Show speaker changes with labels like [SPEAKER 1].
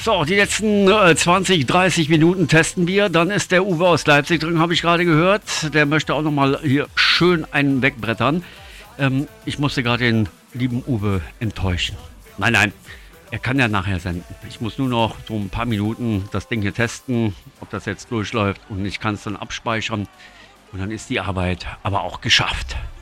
[SPEAKER 1] So, die letzten 20, 30 Minuten testen wir. Dann ist der Uwe aus Leipzig drin, habe ich gerade gehört. Der möchte auch nochmal hier schön einen wegbrettern. Ich musste gerade den lieben Uwe enttäuschen. Nein, er kann ja nachher senden. Ich muss nur noch so ein paar Minuten das Ding hier testen, ob das jetzt durchläuft. Und ich kann es dann abspeichern. Und dann ist die Arbeit aber auch geschafft.